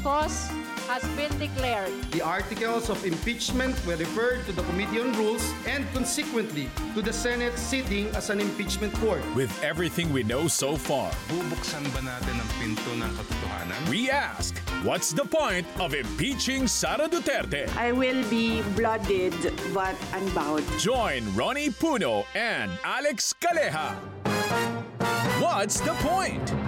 cause has been declared. The articles of impeachment were referred to the Committee on Rules and consequently to the Senate sitting as an impeachment court. With everything we know so far, Bubuksan ba natin ang pinto ng katotohanan? we ask, what's the point of impeaching Sara Duterte? I will be blooded but unbowed. Join Ronnie Puno and Alex Calleja. What's the point?